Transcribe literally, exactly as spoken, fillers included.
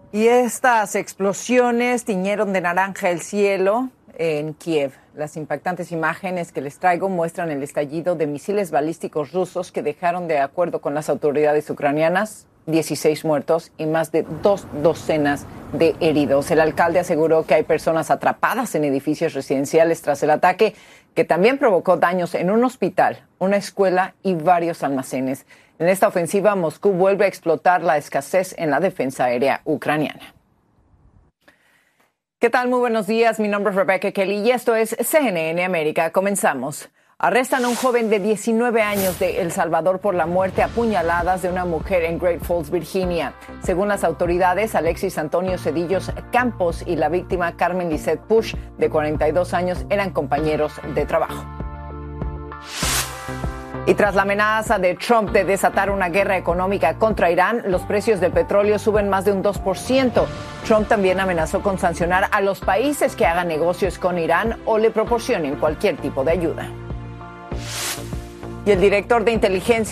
Y estas explosiones tiñeron de naranja el cielo en Kiev. Las impactantes imágenes que les traigo muestran el estallido de misiles balísticos rusos que dejaron, de acuerdo con las autoridades ucranianas, dieciséis muertos y más de dos docenas de heridos. El alcalde aseguró que hay personas atrapadas en edificios residenciales tras el ataque, que también provocó daños en un hospital, una escuela y varios almacenes. En esta ofensiva, Moscú vuelve a explotar la escasez en la defensa aérea ucraniana. ¿Qué tal? Muy buenos días. Mi nombre es Rebecca Kelly y esto es C N N América. Comenzamos. Arrestan a un joven de diecinueve años de El Salvador por la muerte a puñaladas de una mujer en Great Falls, Virginia. Según las autoridades, Alexis Antonio Cedillos Campos y la víctima Carmen Lisette Push, de cuarenta y dos años, eran compañeros de trabajo. Y tras la amenaza de Trump de desatar una guerra económica contra Irán, los precios del petróleo suben más de un dos por ciento. Trump también amenazó con sancionar a los países que hagan negocios con Irán o le proporcionen cualquier tipo de ayuda. Y el director de inteligencia